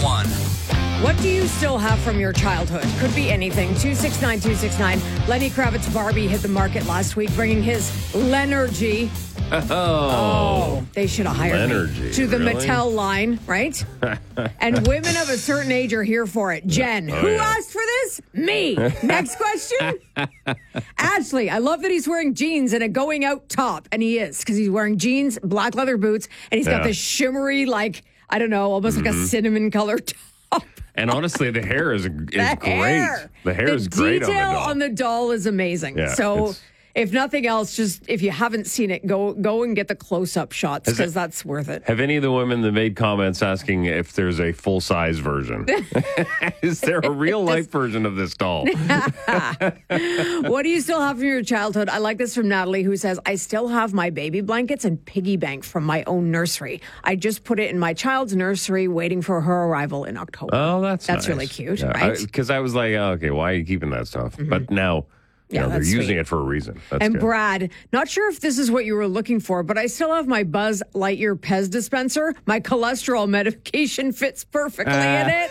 1. What do you still have from your childhood? Could be anything. 269-269. Lenny Kravitz Barbie hit the market last week, bringing his Lenergy. Oh, they should have hired me to the Mattel line, right? And women of a certain age are here for it. Jen, who asked for this? Me. Next question. Ashley, I love that he's wearing jeans and a going out top. And he is, because he's wearing jeans, black leather boots, and he's got this shimmery, like, I don't know, almost like a cinnamon color top. And honestly, the hair is great. The hair is The great detail on the doll is amazing. Yeah, so if nothing else, just if you haven't seen it, go and get the close-up shots because that's worth it. Have any of the women that made comments asking if there's a full-size version? Is there a real-life version of this doll? What do you still have from your childhood? I like this from Natalie, who says, I still have my baby blankets and piggy bank from my own nursery. I just put it in my child's nursery waiting for her arrival in October. Oh, that's nice. really cute, right? Because I was like, okay, why are you keeping that stuff? But now... they're using it for a reason. That's and good. Brad, not sure if this is what you were looking for, but I still have my Buzz Lightyear Pez dispenser. My cholesterol medication fits perfectly in it.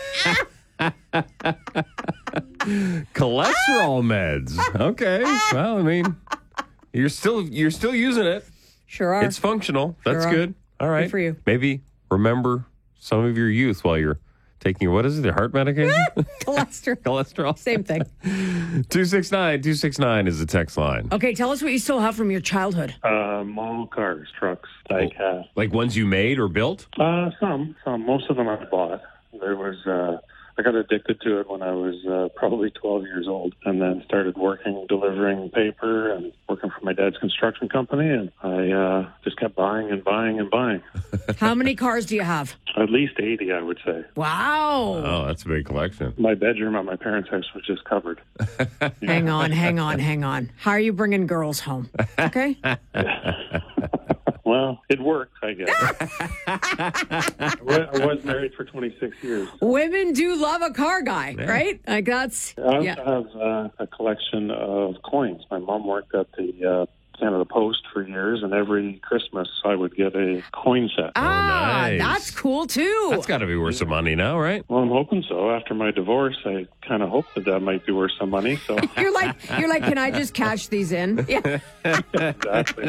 Cholesterol meds. Okay. Well, I mean, you're still using it. Sure are. It's functional. That's good. All right. Good for you. Maybe remember some of your youth while you're taking, what is it, the heart medication? Cholesterol. Same thing. 269-269 is the text line. Okay, tell us what you still have from your childhood. Model cars, trucks, diecast. Like ones you made or built? Some. Most of them I bought. There was, I got addicted to it when I was probably 12 years old, and then started working, delivering paper and working for my dad's construction company, and I just kept buying and buying and buying. How many cars do you have? At least 80, I would say. Wow. Oh, that's a big collection. My bedroom at my parents' house was just covered. Hang on. How are you bringing girls home? Okay. Well, it worked, I guess. I was married for 26 years. Women do love a car guy, right? Like that's. I also have a collection of coins. My mom worked at the Canada Post for years, and every Christmas I would get a coin set. Nice. That's cool too. That's got to be worth some money now, right? Well, I'm hoping so. After my divorce, I kind of hope that might be worth some money. So you're like, can I just cash these in? Yeah. Exactly.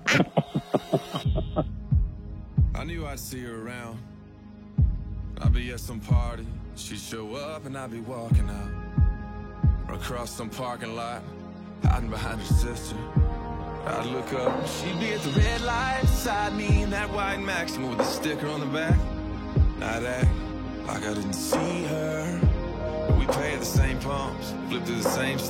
I knew I'd see her around. I'd be at some party. She'd show up and I'd be walking out. Or across some parking lot, hiding behind her sister. I'd look up, she'd be at the red light beside me in that white Maxima with a sticker on the back. And I'd act like I didn't see her. But we pay at the same pumps, flip through the same